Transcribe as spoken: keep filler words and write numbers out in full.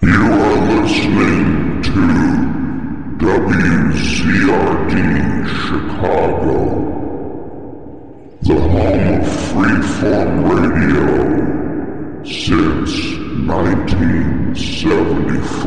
You are listening to W C R D Chicago, the home of freeform radio since nineteen seventy.